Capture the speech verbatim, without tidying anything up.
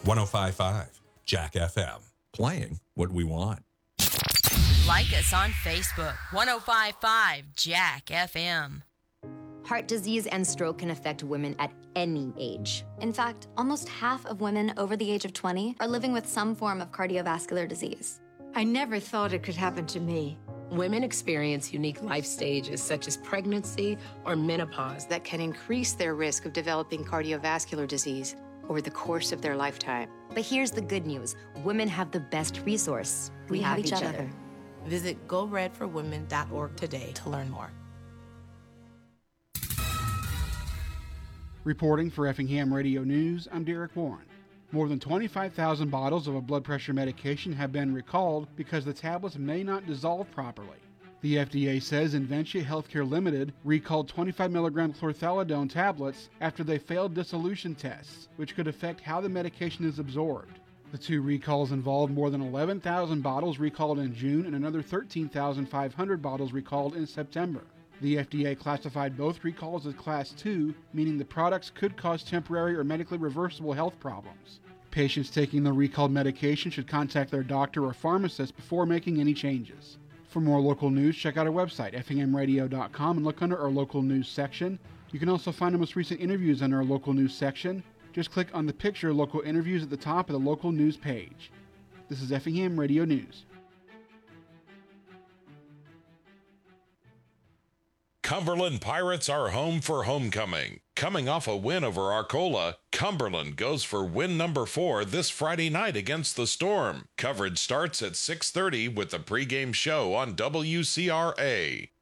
one oh five point five Jack F M. Playing what we want. Like us on Facebook, one oh five point five Jack F M. Heart disease and stroke can affect women at any age. In fact, almost half of women over the age of twenty are living with some form of cardiovascular disease. I never thought it could happen to me. Women experience unique life stages such as pregnancy or menopause that can increase their risk of developing cardiovascular disease over the course of their lifetime. But here's the good news. Women have the best resource. We, we have, have each, each other. other. Visit go red for women dot org today to learn more. Reporting for Effingham Radio News, I'm Derek Warren. More than twenty-five thousand bottles of a blood pressure medication have been recalled because the tablets may not dissolve properly. The F D A says Inventia Healthcare Limited recalled twenty-five milligram chlorthalidone tablets after they failed dissolution tests, which could affect how the medication is absorbed. The two recalls involved more than eleven thousand bottles recalled in June and another thirteen thousand five hundred bottles recalled in September. The F D A classified both recalls as Class two, meaning the products could cause temporary or medically reversible health problems. Patients taking the recalled medication should contact their doctor or pharmacist before making any changes. For more local news, check out our website, effingham radio dot com, and look under our local news section. You can also find our most recent interviews under our local news section. Just click on the picture Local Interviews at the top of the local news page. This is Effingham Radio News. Cumberland Pirates are home for homecoming. Coming off a win over Arcola, Cumberland goes for win number four this Friday night against the Storm. Coverage starts at six thirty with the pregame show on W C R A.